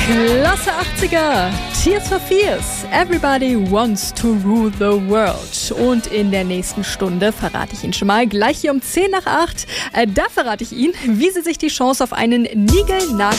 Klasse 80er, Tears for Fears, Everybody Wants to Rule the World. Und in der nächsten Stunde verrate ich Ihnen schon mal, gleich hier um 10 nach 8, da verrate ich Ihnen, wie Sie sich die Chance auf einen niegelnagelneuen